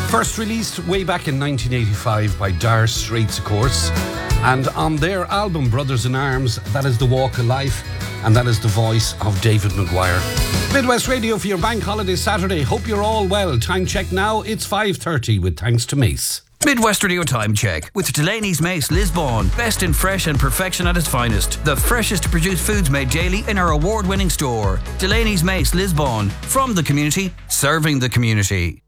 First released way back in 1985 by Dire Straits, of course. And on their album Brothers in Arms, that is The Walk of Life, and that is the voice of David Maguire. Midwest Radio for your bank holiday Saturday. Hope you're all well. Time check now, it's 5:30 with thanks to Mace. Midwest Radio Time Check with Delaney's Mace Lisbon. Best in fresh and perfection at its finest. The freshest produced foods made daily in our award-winning store. Delaney's Mace Lisbon. From the community, serving the community.